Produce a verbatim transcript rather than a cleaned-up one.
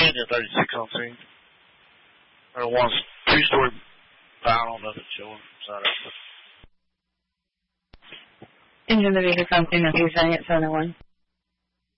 Virginia thirty-six on scene. Or one two-story, I don't know if it's showing side up. Engine the vehicle something, if you're saying it's seven oh one.